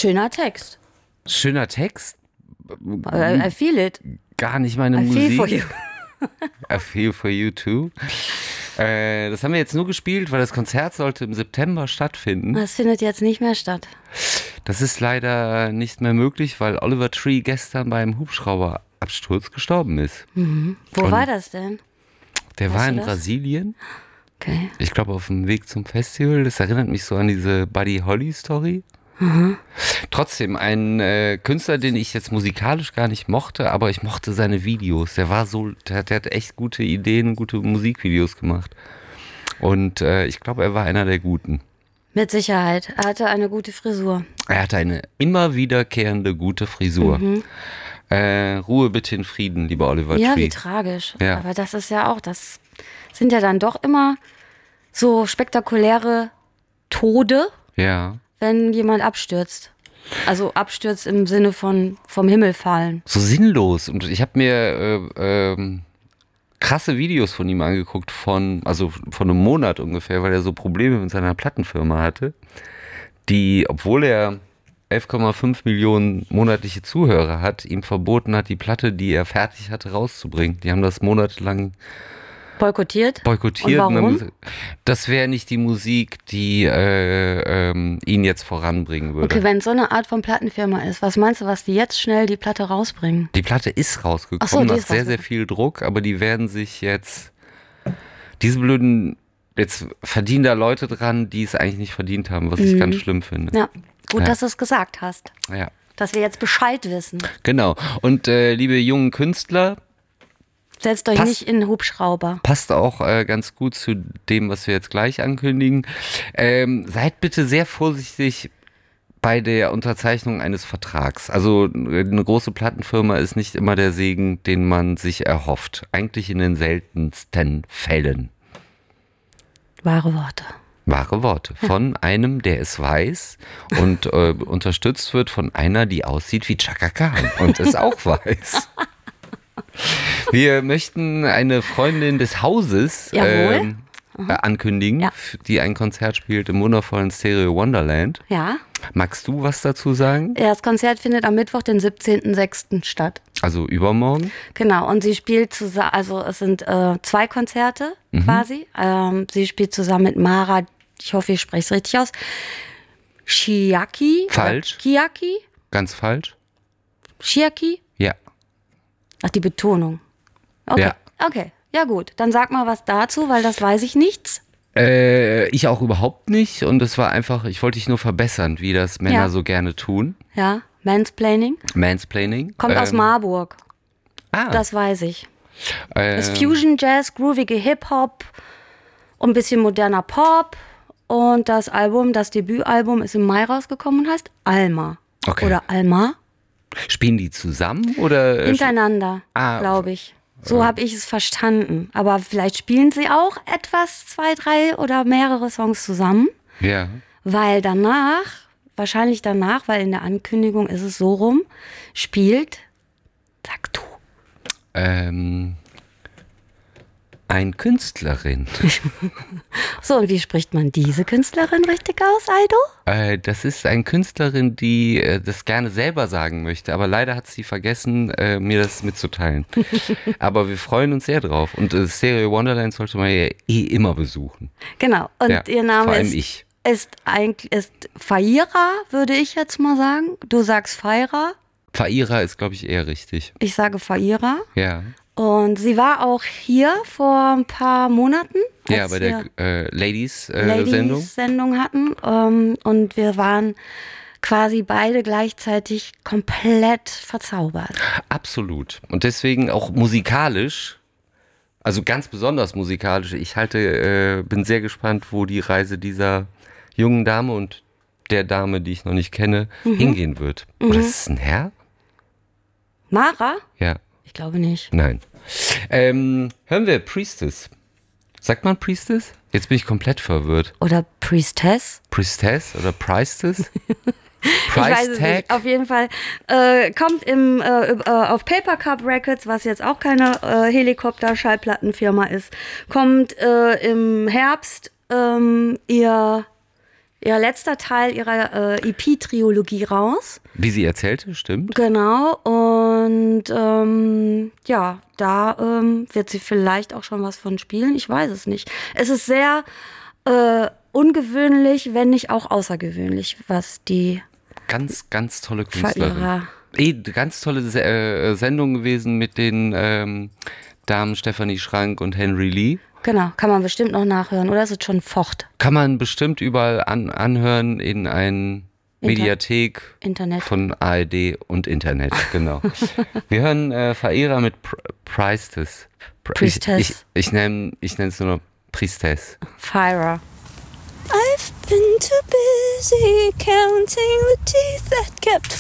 Schöner Text. Schöner Text. I feel it. Gar nicht meine I Musik. feel for you. I feel for you too. Das haben wir jetzt nur gespielt, weil das Konzert sollte im September stattfinden. Das findet jetzt nicht mehr statt. Das ist leider nicht mehr möglich, weil Oliver Tree gestern beim Hubschrauberabsturz gestorben ist. Wo war das denn? Der war in das? Brasilien. Okay. Ich glaube auf dem Weg zum Festival. Das erinnert mich so an diese Buddy Holly Story. Trotzdem ein Künstler, den ich jetzt musikalisch gar nicht mochte, aber ich mochte seine Videos. Der hat echt gute Ideen, gute Musikvideos gemacht. Und ich glaube, er war einer der Guten. Mit Sicherheit. Er hatte eine gute Frisur. Er hatte eine immer wiederkehrende gute Frisur. Ruhe bitte in Frieden, lieber Oliver Tree. Ja, wie tragisch. Ja. Aber das ist ja auch, das sind ja dann doch immer so spektakuläre Tode, Ja. wenn jemand abstürzt. Also abstürzt im Sinne von vom Himmel fallen. So sinnlos. Und ich habe mir krasse Videos von ihm angeguckt, von einem Monat ungefähr, weil er so Probleme mit seiner Plattenfirma hatte, die, obwohl er 11,5 Millionen monatliche Zuhörer hat, ihm verboten hat, die Platte, die er fertig hatte, rauszubringen. Die haben das monatelang Boykottiert? boykottiert. Und warum? haben gesagt, das wäre nicht die Musik, die ihn jetzt voranbringen würde. Okay, wenn es so eine Art von Plattenfirma ist, was meinst du, was die jetzt schnell die Platte rausbringen? Die Platte ist rausgekommen, Ach so, die nach ist sehr, sehr rausgekommen. viel Druck, aber die werden sich jetzt, jetzt verdienen da Leute dran, die es eigentlich nicht verdient haben, was ich ganz schlimm finde. Ja, gut, Ja. dass du es gesagt hast. Ja, Dass wir jetzt Bescheid wissen. genau. Und liebe jungen Künstler, Setzt euch Passt. nicht in einen Hubschrauber. passt auch ganz gut zu dem, was wir jetzt gleich ankündigen. Seid bitte sehr vorsichtig bei der Unterzeichnung eines Vertrags. Also eine große Plattenfirma ist nicht immer der Segen, den man sich erhofft. Eigentlich in den seltensten Fällen. Wahre Worte. Wahre Worte. Von einem, der es weiß und unterstützt wird von einer, die aussieht wie Chaka Khan und es auch weiß. Wir möchten eine Freundin des Hauses Jawohl. ankündigen, Ja. die ein Konzert spielt im wundervollen Stereo Wonderland. Ja. Magst du was dazu sagen? Das Konzert findet am Mittwoch, den 17.06. statt. Also übermorgen? Genau, und sie spielt zusammen, also es sind 2 Konzerte quasi. Sie spielt zusammen mit Mara, ich hoffe, ich spreche es richtig aus, Chiaki. Falsch. Chiaki? Ganz falsch? Chiaki? Ja. Ach, die Betonung. Okay. Ja. Okay, ja gut. Dann sag mal was dazu, weil das weiß ich nichts. Ich auch überhaupt nicht und es war einfach, ich wollte dich nur verbessern, wie das Männer Ja. so gerne tun. Ja, Mansplaining. Mansplaining. Kommt aus Marburg. Ah, Das weiß ich. Ist ähm, Fusion Jazz, groovige Hip-Hop und ein bisschen moderner Pop. Und das Debütalbum ist im Mai rausgekommen und heißt Alma. Okay. Oder Alma. Spielen die zusammen oder? Hintereinander, glaube ich. So habe ich es verstanden. Aber vielleicht spielen sie auch etwas, 2, 3 oder mehrere Songs zusammen. Ja. Weil wahrscheinlich danach, weil in der Ankündigung ist es so rum, sag du. Ein Künstlerin. So, und wie spricht man diese Künstlerin richtig aus, Aido? Das ist eine Künstlerin, die das gerne selber sagen möchte, aber leider hat sie vergessen, mir das mitzuteilen. Aber wir freuen uns sehr drauf. Und Stereo Wonderland sollte man ja immer besuchen. Genau, und Ja, ihr Name vor allem ist, ich. ist Faira, würde ich jetzt mal sagen. Du sagst Faira, Faira ist, glaube ich, eher richtig. ich sage Faira. Ja. Und sie war auch hier vor ein paar Monaten, Ja, als bei wir der Ladies-Sendung. Ladies-Sendung hatten. Und wir waren quasi beide gleichzeitig komplett verzaubert. Absolut. Und deswegen auch musikalisch, also ganz besonders musikalisch. Bin sehr gespannt, wo die Reise dieser jungen Dame und der Dame, die ich noch nicht kenne, hingehen wird. Oder ist es ein Herr? Mara? Ja, Ich glaube nicht. nein. Hören wir Priestess. Sagt man Priestess? Jetzt bin ich komplett verwirrt. Oder Priestess? Priestess oder Priestess? Ich weiß es Price nicht. Tag? Auf jeden Fall kommt auf Paper Cup Records, was jetzt auch keine Helikopter-Schallplattenfirma ist, kommt im Herbst ihr ihr letzter Teil ihrer EP-Triologie raus. Wie sie erzählte, stimmt. Genau, und ja, da wird sie vielleicht auch schon was von spielen, ich weiß es nicht. Es ist sehr ungewöhnlich, wenn nicht auch außergewöhnlich, was die Ganz, ganz tolle Künstlerin. Verehrer. Ganz tolle Sendung gewesen mit den Damen Stefanie Schrank und Henry Lee. Genau, kann man bestimmt noch nachhören, oder ist es schon fort? Kann man bestimmt überall anhören in ein Mediathek Internet. von ARD und Internet, genau. Wir hören Verehrer mit Priestess. Ich nenne es nur noch Priestess. Fira. I've been too busy counting the teeth that kept